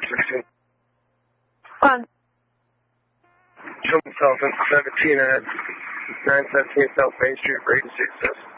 16. One. Show myself in 17 at 917 South Main Street, Brady, Texas.